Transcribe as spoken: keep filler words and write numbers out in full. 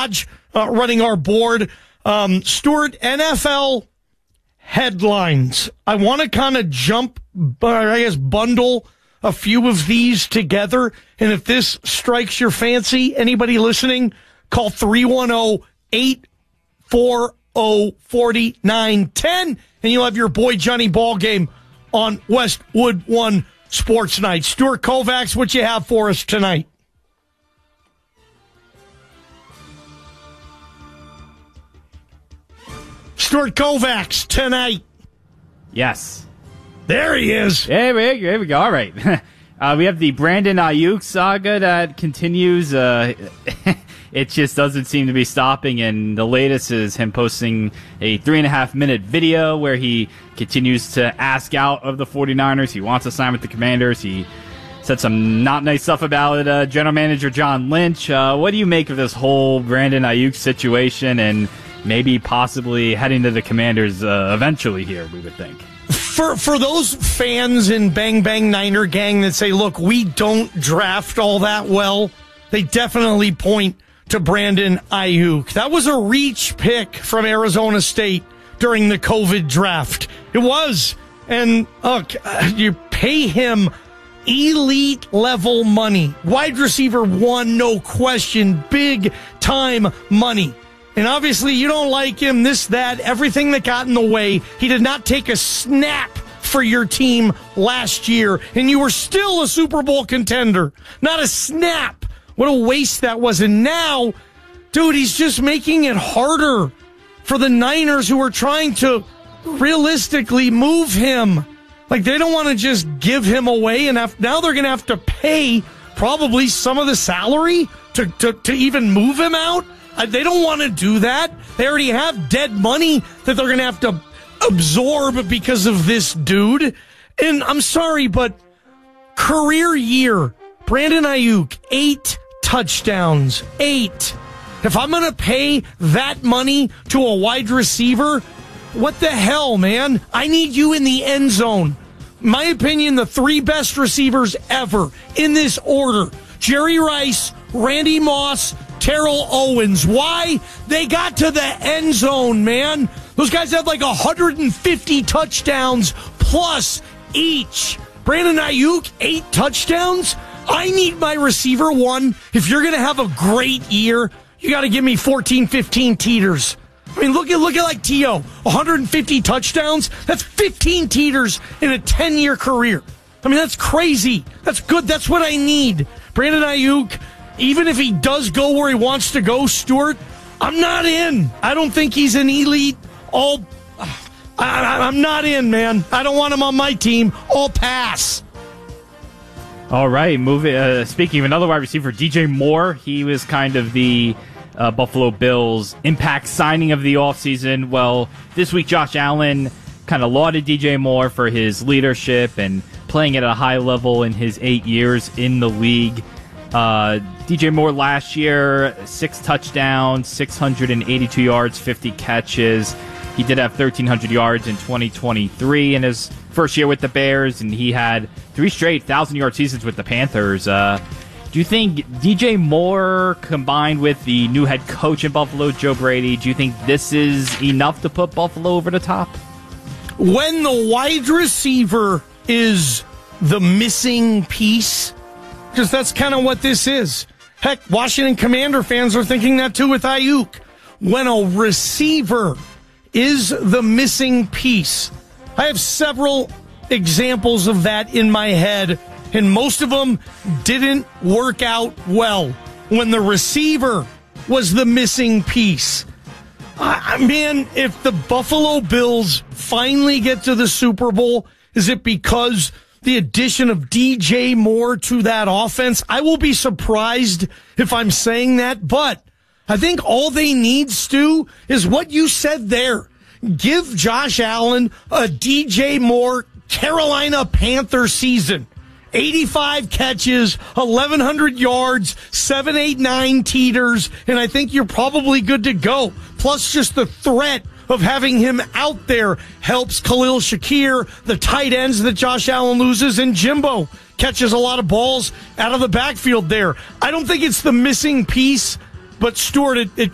Raj uh, running our board. Um, Stuart, N F L headlines. I want to kind of jump, uh, I guess, bundle a few of these together. And if this strikes your fancy, anybody listening, call three one zero, eight four zero, four nine one zero, and you'll have your boy Johnny ball game on Westwood One Sports Night. Stuart Kovacs, what you have for us tonight? Stuart Kovacs tonight. Yes. There he is. There we, there we go. All right. uh, we have the Brandon Ayuk saga that continues. Uh, it just doesn't seem to be stopping, and the latest is him posting a three and a half minute video where he continues to ask out of the 49ers. He wants to sign with the Commanders. He said some not nice stuff about uh, general manager John Lynch. Uh, what do you make of this whole Brandon Ayuk situation, and maybe possibly heading to the Commanders uh, eventually here, we would think? For for those fans in Bang Bang Niner Gang that say, look, we don't draft all that well, they definitely point to Brandon Ayuk. That was a reach pick from Arizona State during the COVID draft. It was. And look, you pay him elite level money. Wide receiver one, no question. Big time money. And obviously you don't like him, this, that, everything that got in the way. He did not take a snap for your team last year, and you were still a Super Bowl contender. Not a snap. What a waste that was. And now, dude, he's just making it harder for the Niners, who are trying to realistically move him. Like, they don't want to just give him away, and have, now they're going to have to pay probably some of the salary to, to, to even move him out. They don't want to do that. They already have dead money that they're going to have to absorb because of this dude. And I'm sorry, but career year, Brandon Ayuk, eight touchdowns. Eight. If I'm going to pay that money to a wide receiver, what the hell, man? I need you in the end zone. My opinion, the three best receivers ever in this order: Jerry Rice, Randy Moss, Terrell Owens. Why? They got to the end zone, man. Those guys have like one hundred fifty touchdowns plus each. Brandon Ayuk, eight touchdowns? I need my receiver one. If you're going to have a great year, you got to give me fourteen, fifteen teeters. I mean, look at look at like T O one hundred fifty touchdowns. That's fifteen teeters in a ten-year career. I mean, that's crazy. That's good. That's what I need. Brandon Ayuk, even if he does go where he wants to go, Stuart, I'm not in. I don't think he's an elite all... I, I'm not in, man. I don't want him on my team. All pass. All right, moving. Uh, speaking of another wide receiver, D J Moore, he was kind of the uh, Buffalo Bills' impact signing of the offseason. Well, this week Josh Allen kind of lauded D J Moore for his leadership and playing at a high level in his eight years in the league. Uh, D J Moore last year, six touchdowns, six hundred eighty-two yards, fifty catches. He did have thirteen hundred yards in twenty twenty-three in his first year with the Bears, and he had three straight one thousand-yard seasons with the Panthers. Uh, do you think D J Moore, combined with the new head coach in Buffalo, Joe Brady, do you think this is enough to put Buffalo over the top? When the wide receiver is the missing piece, because that's kind of what this is. Heck, Washington Commander fans are thinking that too with Ayuk. When a receiver is the missing piece, I have several examples of that in my head, and most of them didn't work out well. When the receiver was the missing piece. I, man, if the Buffalo Bills finally get to the Super Bowl, is it because the addition of D J Moore to that offense? I will be surprised if I'm saying that, but I think all they need, Stu, is what you said there. Give Josh Allen a D J Moore Carolina Panther season. eighty-five catches, eleven hundred yards, seven eight nine teeters, and I think you're probably good to go. Plus just the threat of having him out there helps Khalil Shakir, the tight ends that Josh Allen loses, and Jimbo catches a lot of balls out of the backfield there. I don't think it's the missing piece, but Stuart, it, it,